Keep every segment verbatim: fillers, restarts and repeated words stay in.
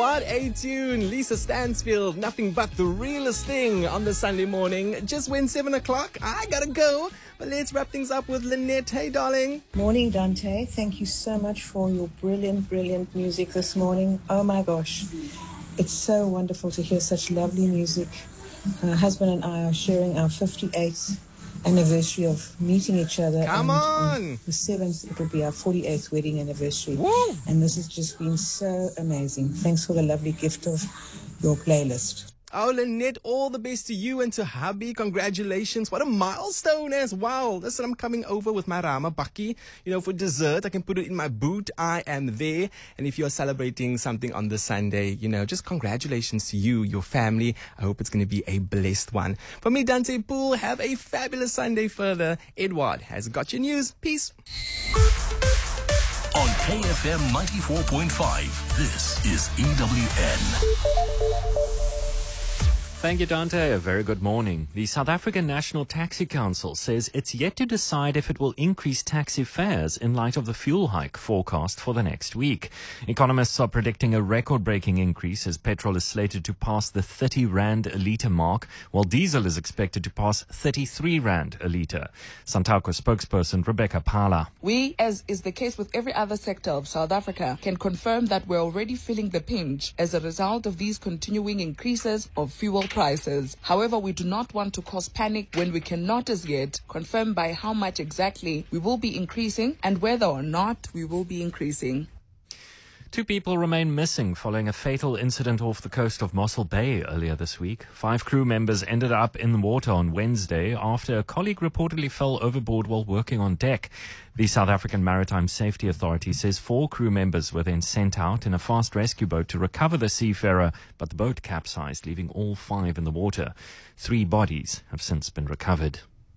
What a tune. Lisa Stansfield, nothing but the realest thing on the Sunday morning. Just when seven o'clock, I gotta go. But let's wrap things up with Lynette. Hey, darling. Morning, Dante. Thank you so much for your brilliant, brilliant music this morning. Oh my gosh. It's so wonderful to hear such lovely music. My husband and I are sharing our fifty-eighth anniversary of meeting each other. Come and on. on the seventh, it will be our forty-eighth wedding anniversary. Woo. And this has just been so amazing. Thanks for the lovely gift of your playlist. Oh, Lynette, all the best to you and to hubby. Congratulations. What a milestone as well. Listen, I'm coming over with my Rama Bakkie. You know, for dessert, I can put it in my boot. I am there. And if you're celebrating something on this Sunday, you know, just congratulations to you, your family. I hope it's going to be a blessed one. For me, Dante Poole, have a fabulous Sunday further. Edward has got your news. Peace. On K F M ninety-four point five, this is E W N. Thank you, Dante. A very good morning. The South African National Taxi Council says it's yet to decide if it will increase taxi fares in light of the fuel hike forecast for the next week. Economists are predicting a record-breaking increase as petrol is slated to pass the thirty rand a litre mark, while diesel is expected to pass thirty-three rand a litre. Santaco spokesperson Rebecca Pala. We, as is the case with every other sector of South Africa, can confirm that we're already feeling the pinch as a result of these continuing increases of fuel prices. However, we do not want to cause panic when we cannot as yet confirm by how much exactly we will be increasing and whether or not we will be increasing. Two people remain missing following a fatal incident off the coast of Mossel Bay earlier this week. Five crew members ended up in the water on Wednesday after a colleague reportedly fell overboard while working on deck. The South African Maritime Safety Authority says four crew members were then sent out in a fast rescue boat to recover the seafarer, but the boat capsized, leaving all five in the water. Three bodies have since been recovered.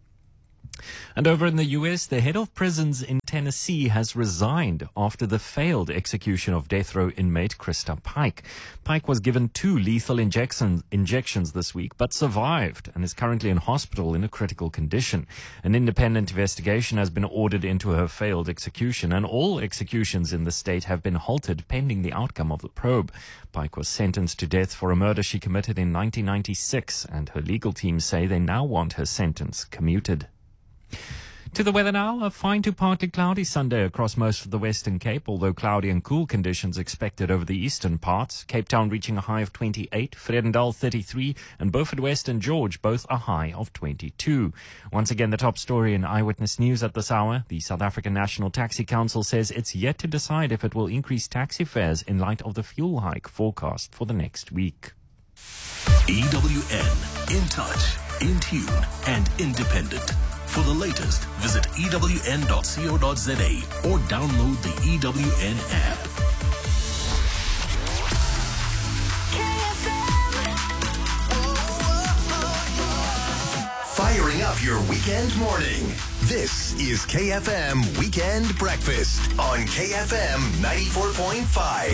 And over in the U S, the head of prisons in Tennessee has resigned after the failed execution of death row inmate Krista Pike. Pike was given two lethal injection, injections this week, but survived and is currently in hospital in a critical condition. An independent investigation has been ordered into her failed execution, and all executions in the state have been halted pending the outcome of the probe. Pike was sentenced to death for a murder she committed in nineteen ninety-six, and her legal team say they now want her sentence commuted. To the weather now, a fine to partly cloudy Sunday across most of the Western Cape, although cloudy and cool conditions expected over the eastern parts. Cape Town reaching a high of twenty-eight, Vredendal thirty-three, and Beaufort West and George both a high of twenty-two. Once again, the top story in Eyewitness News at this hour. The South African National Taxi Council says it's yet to decide if it will increase taxi fares in light of the fuel hike forecast for the next week. E W N, in touch, in tune, and independent. For the latest, visit E W N dot co dot za or download the E W N app. Firing up your weekend morning. This is K F M Weekend Breakfast on K F M ninety-four point five.